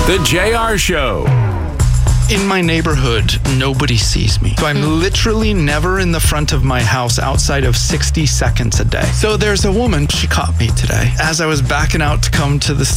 The JR Show. In my neighborhood, nobody sees me. So I'm literally never in the front of my house outside of 60 seconds a day. So there's a woman, she caught me today. As I was backing out to come to the